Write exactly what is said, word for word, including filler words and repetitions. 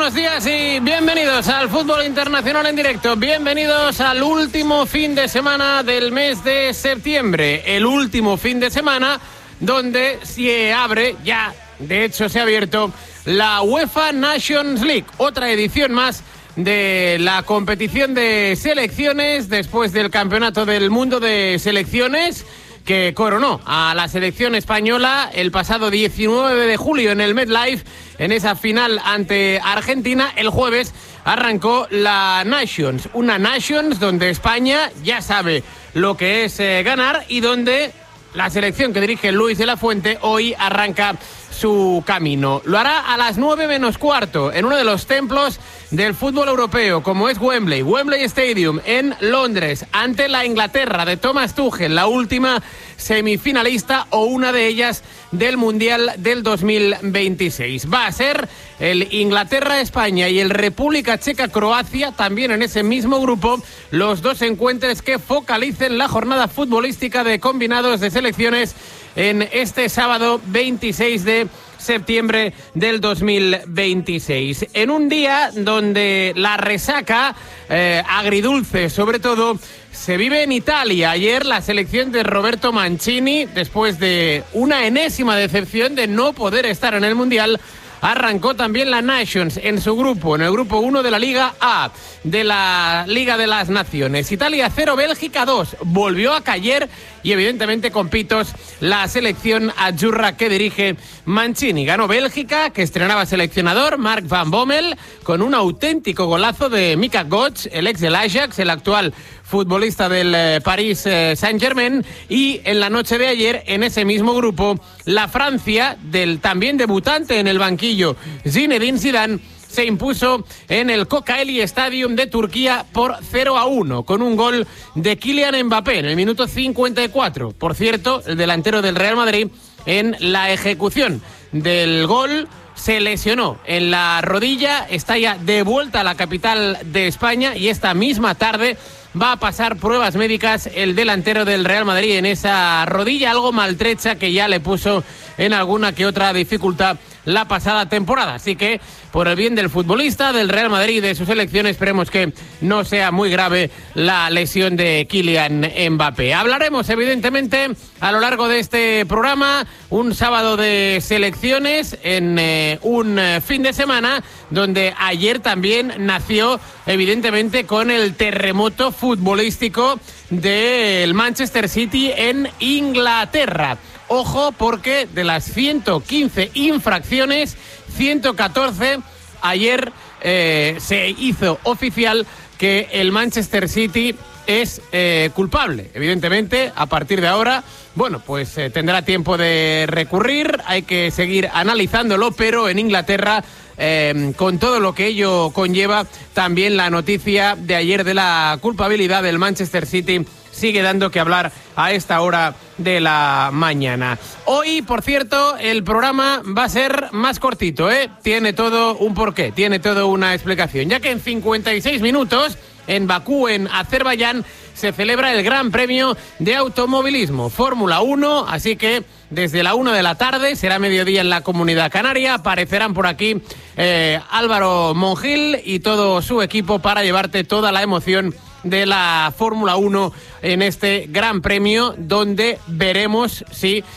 buenos días y bienvenidos al Fútbol Internacional en directo. Bienvenidos al último fin de semana del mes de septiembre. El último fin de semana donde se abre, ya de hecho se ha abierto, la UEFA Nations League. Otra edición más de la competición de selecciones después del Campeonato del Mundo de Selecciones, que coronó a la selección española el pasado diecinueve de julio en el MetLife, en esa final ante Argentina. El jueves arrancó la Nations, una Nations donde España ya sabe lo que es eh, ganar y donde la selección que dirige Luis de la Fuente hoy arranca su camino. Lo hará a las nueve menos cuarto en uno de los templos del fútbol europeo, como es Wembley, Wembley Stadium en Londres, ante la Inglaterra de Thomas Tuchel, la última semifinalista o una de ellas del Mundial del dos mil veintiséis. Va a ser el Inglaterra-España y el República Checa-Croacia, también en ese mismo grupo, los dos encuentros que focalicen la jornada futbolística de combinados de selecciones en este sábado veintiséis de septiembre del dos mil veintiséis. En un día donde la resaca eh, agridulce, sobre todo, se vive en Italia. Ayer la selección de Roberto Mancini, después de una enésima decepción de no poder estar en el Mundial, arrancó también la Nations en su grupo, en el grupo uno de la Liga A, de la Liga de las Naciones. Italia cero, Bélgica dos. Volvió a caer y evidentemente con pitos la selección azzurra que dirige Mancini. Ganó Bélgica, que estrenaba seleccionador, Mark Van Bommel, con un auténtico golazo de Mika Götze, el ex del Ajax, el actual futbolista del eh, Paris eh, Saint-Germain. Y en la noche de ayer, en ese mismo grupo, la Francia, del también debutante en el banquillo Zinedine Zidane, se impuso en el Kocaeli Stadium de Turquía por cero a uno, con un gol de Kylian Mbappé en el minuto cincuenta y cuatro. Por cierto, el delantero del Real Madrid, en la ejecución del gol, se lesionó en la rodilla, está ya de vuelta a la capital de España y esta misma tarde va a pasar pruebas médicas el delantero del Real Madrid en esa rodilla, algo maltrecha que ya le puso en alguna que otra dificultad la pasada temporada. Así que, por el bien del futbolista, del Real Madrid y de su selección, esperemos que no sea muy grave la lesión de Kylian Mbappé. Hablaremos, evidentemente, a lo largo de este programa, un sábado de selecciones en eh, un eh, fin de semana donde ayer también nació, evidentemente, con el terremoto futbolístico del Manchester City en Inglaterra. Ojo, porque de las ciento quince infracciones, ciento catorce ayer eh, se hizo oficial que el Manchester City es eh, culpable. Evidentemente, a partir de ahora, bueno, pues eh, tendrá tiempo de recurrir, hay que seguir analizándolo, pero en Inglaterra, eh, con todo lo que ello conlleva, también la noticia de ayer de la culpabilidad del Manchester City sigue dando que hablar a esta hora de la mañana. Hoy, por cierto, el programa va a ser más cortito, ¿eh? Tiene todo un porqué, tiene todo una explicación, ya que en cincuenta y seis minutos, en Bakú, en Azerbaiyán, se celebra el Gran Premio de Automovilismo, Fórmula uno, así que desde la una de la tarde, será mediodía en la Comunidad Canaria, aparecerán por aquí eh, Álvaro Mongil y todo su equipo para llevarte toda la emoción de la Fórmula uno en este Gran Premio, donde veremos si